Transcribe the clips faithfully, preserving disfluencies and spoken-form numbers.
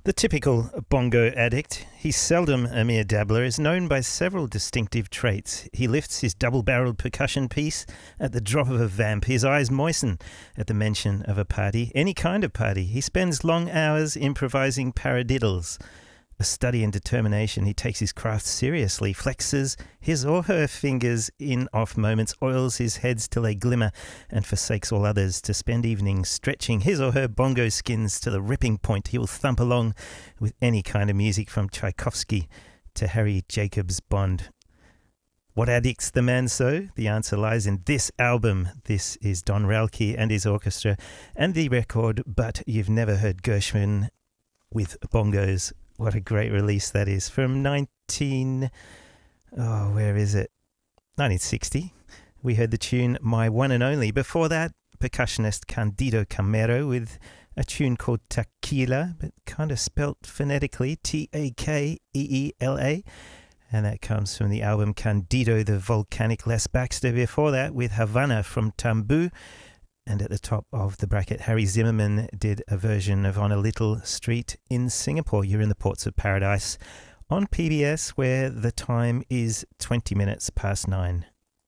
The typical bongo addict, he's seldom a mere dabbler, is known by several distinctive traits. He lifts his double-barreled percussion piece at the drop of a vamp. His eyes moisten at the mention of a party, any kind of party. He spends long hours improvising paradiddles. A study in determination, he takes his craft seriously, flexes his or her fingers in off moments, oils his heads till they glimmer, and forsakes all others to spend evenings stretching his or her bongo skins to the ripping point. He will thump along with any kind of music from Tchaikovsky to Harry Jacobs Bond. What addicts the man so? The answer lies in this album. This is Don Ralke and his orchestra, and the record But You've Never Heard Gershwin with Bongos. What a great release that is. From nineteen... Oh, where is it? nineteen sixty. We heard the tune My One and Only. Before that, percussionist Candido Camero with a tune called Takeela, but kind of spelt phonetically, T A K E E L A. And that comes from the album Candido the Volcanic. Les Baxter before that with Havana from Tambu. And at the top of the bracket, Harry Zimmerman did a version of On a Little Street in Singapore. You're in the Ports of Paradise on P B S, where the time is twenty minutes past nine.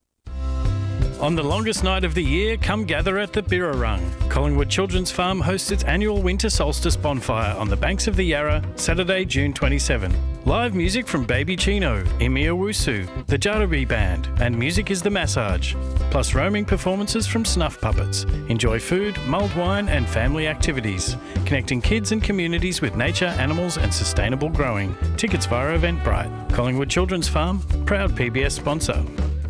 On the longest night of the year, come gather at the Birrarung. Collingwood Children's Farm hosts its annual winter solstice bonfire on the banks of the Yarra, Saturday, June twenty-seventh. Live music from Baby Chino, Imi Owusu, the Jarabi Band, and Music is the Massage. Plus roaming performances from Snuff Puppets. Enjoy food, mulled wine and family activities. Connecting kids and communities with nature, animals and sustainable growing. Tickets via Eventbrite. Collingwood Children's Farm, proud P B S sponsor.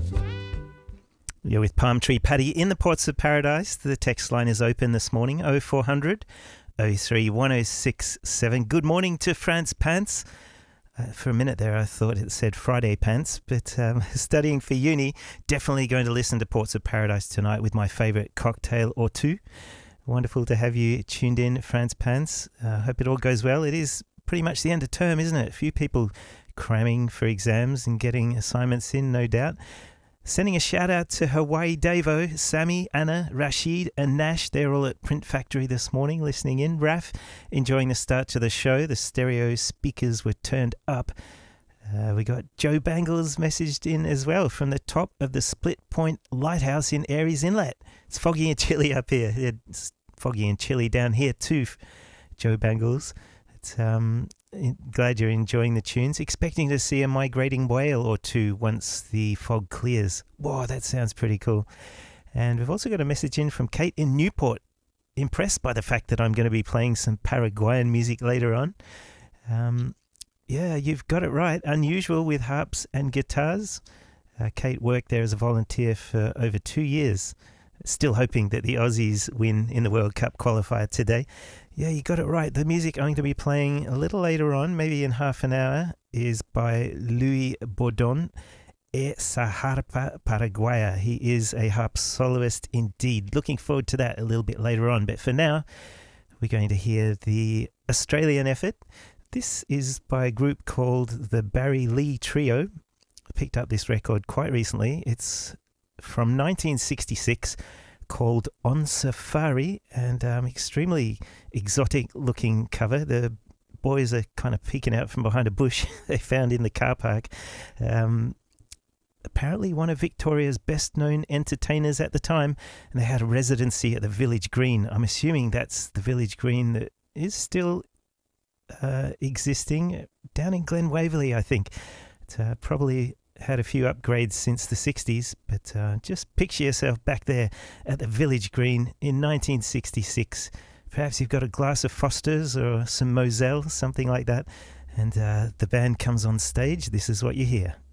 You're with Palm Tree Paddy in the Ports of Paradise. The text line is open this morning, oh four hundred, oh three one oh six seven. Good morning to France Pants. Uh, for a minute there I thought it said Friday Pants, but um, studying for uni, definitely going to listen to Ports of Paradise tonight with my favourite cocktail or two. Wonderful to have you tuned in, France Pants. I uh, hope it all goes well. It is pretty much the end of term, isn't it? A few people cramming for exams and getting assignments in, no doubt. Sending a shout out to Hawaii Davo, Sammy, Anna, Rashid and Nash. They're all at Print Factory this morning listening in. Raf, enjoying the start to the show. The stereo speakers were turned up. Uh, we got Joe Bangles messaged in as well from the top of the Split Point Lighthouse in Aireys Inlet. It's foggy and chilly up here. It's foggy and chilly down here too, Joe Bangles. It's, um, glad you're enjoying the tunes. Expecting to see a migrating whale or two once the fog clears. Whoa, that sounds pretty cool. And we've also got a message in from Kate in Newport. Impressed by the fact that I'm going to be playing some Paraguayan music later on. Um, yeah, you've got it right. Unusual with harps and guitars. Uh, Kate worked there as a volunteer for over two years. Still hoping that the Aussies win in the World Cup qualifier today. Yeah, you got it right. The music I'm going to be playing a little later on, maybe in half an hour, is by Louis Bourdon e sa harpa paraguaya. He is a harp soloist indeed. Looking forward to that a little bit later on. But for now, we're going to hear the Australian effort. This is by a group called the Barry Lee Trio. I picked up this record quite recently. It's from nineteen sixty-six, called On Safari, and um, extremely exotic looking cover. The boys are kind of peeking out from behind a bush they found in the car park. Um, apparently one of Victoria's best known entertainers at the time, and they had a residency at the Village Green. I'm assuming that's the Village Green that is still uh, existing down in Glen Waverley, I think. It's uh, probably had a few upgrades since the sixties, but uh, just picture yourself back there at the Village Green in nineteen sixty-six. Perhaps you've got a glass of Foster's or some Moselle, something like that, and uh, the band comes on stage. This is what you hear.